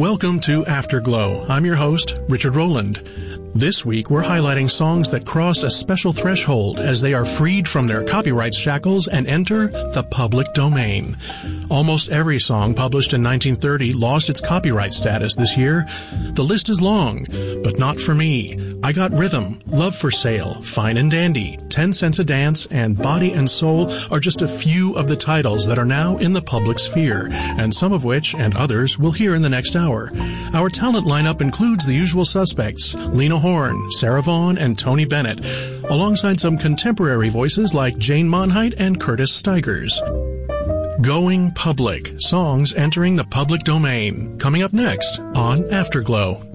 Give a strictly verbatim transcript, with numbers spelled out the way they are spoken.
Welcome to Afterglow. I'm your host, Richard Rowland. This week, we're highlighting songs that crossed a special threshold as they are freed from their copyright shackles and enter the public domain. Almost every song published in nineteen thirty lost its copyright status this year. The list is long, but not for me. I Got Rhythm, Love for Sale, Fine and Dandy, Ten Cents a Dance, and Body and Soul are just a few of the titles that are now in the public sphere, and some of which, and others, we'll hear in the next hour. Our talent lineup includes the usual suspects, Lena Horne, Sarah Vaughan, and Tony Bennett, alongside some contemporary voices like Jane Monheit and Curtis Stigers. Going Public, songs entering the public domain, coming up next on Afterglow.